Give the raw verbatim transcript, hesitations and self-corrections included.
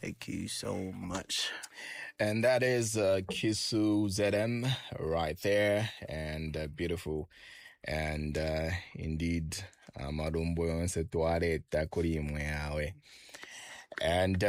Thank you so much. And that is uh, Kisu Z M right there, and uh, beautiful. And uh, indeed, amarumbo yonse tuareta kuri imwe yawe. And